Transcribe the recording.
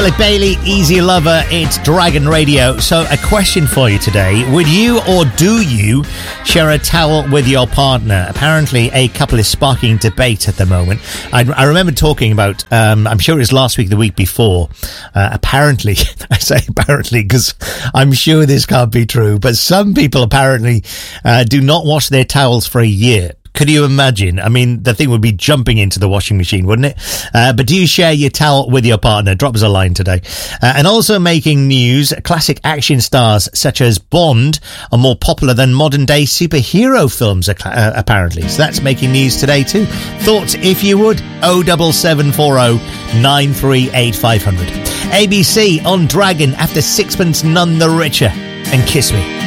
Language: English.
Bailey, Easy Lover, it's Dragon Radio. So a question for you today. Would you or do you share a towel with your partner? Apparently a couple is sparking debate at the moment. I remember talking about, I'm sure it was last week, the week before, apparently, I say apparently because I'm sure this can't be true, but some people apparently do not wash their towels for a year. Could you imagine? I mean, the thing would be jumping into the washing machine, wouldn't it? But do you share your towel with your partner? Drop us a line today. And also making news, classic action stars such as Bond are more popular than modern-day superhero films, apparently. So that's making news today too. Thoughts, if you would? 07740 938 500. ABC on Dragon after Sixpence None the Richer. And Kiss Me.